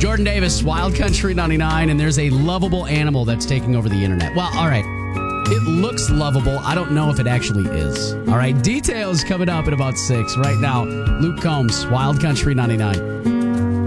Jordan Davis, Wild Country 99, and there's a lovable animal that's taking over the internet. Well, all right. It looks lovable. I don't know if it actually is. All right. Details coming up in about 6. Right now, Luke Combs, Wild Country 99.